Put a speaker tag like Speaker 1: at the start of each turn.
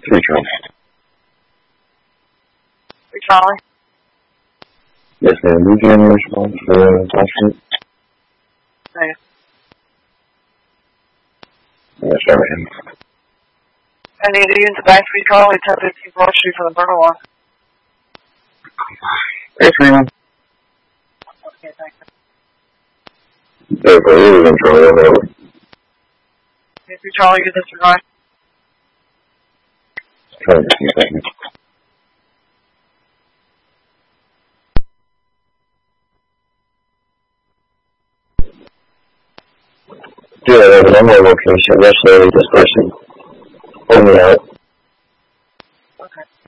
Speaker 1: 3 Charlie.
Speaker 2: 3 Charlie.
Speaker 1: Yes, ma'am. New January response for Washington.
Speaker 2: Thanks.
Speaker 1: Yes, sir, ma'am.
Speaker 2: I need to use the back 3 Charlie to take the grocery for the burger one.
Speaker 1: Yes, ma'am.
Speaker 2: Okay, thanks.
Speaker 1: There's a little intro over.
Speaker 2: Okay, 3 Charlie, you disregard.
Speaker 1: Trying to see seconds. Yeah, there's a number of locations. Yesterday, this person pulled me out.
Speaker 2: Okay.